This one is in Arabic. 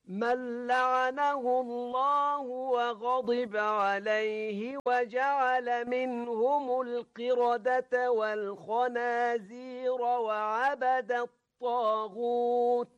من لعنه الله وغضب عليه وجعل منهم القردة والخنازير وعبد الطاغوت